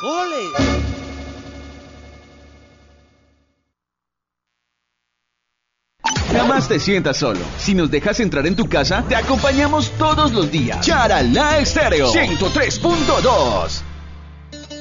¡Ole! Jamás te sientas solo. Si nos dejas entrar en tu casa, te acompañamos todos los días. Charalá Estéreo 103.2.